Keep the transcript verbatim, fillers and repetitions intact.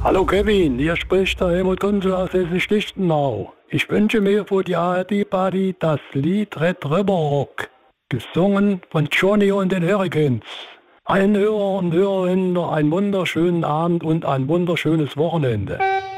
Hallo Kevin, hier spricht der Helmut Kunze aus Hessisch-Lichtenau. Ich wünsche mir für die A R D-Party das Lied Red River Rock, gesungen von Johnny und den Hurricanes. Allen Hörer und Hörerinnen noch einen wunderschönen Abend und ein wunderschönes Wochenende.